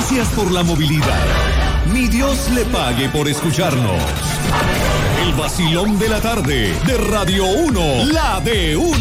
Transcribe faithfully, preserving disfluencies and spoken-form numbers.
Gracias por la movilidad. Ni Dios le pague por escucharnos. El vacilón de la tarde de Radio uno, la de uno.